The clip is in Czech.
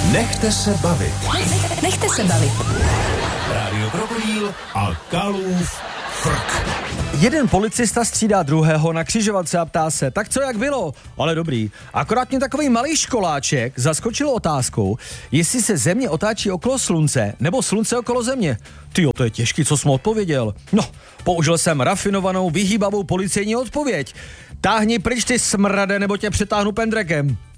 Nechte se bavit. Nechte se bavit. Rádio Krokodýl a Kalův frk. Jeden policista střídá druhého na křižovatce a ptá se, tak co jak bylo? Ale dobrý. Akorát mě takový malý školáček zaskočil otázkou, jestli se země otáčí okolo slunce, nebo slunce okolo země. Tyjo, to je těžký, co jsem odpověděl. No, použil jsem rafinovanou, vyhýbavou policejní odpověď. Táhni pryč ty smrade, nebo tě přetáhnu pendrekem.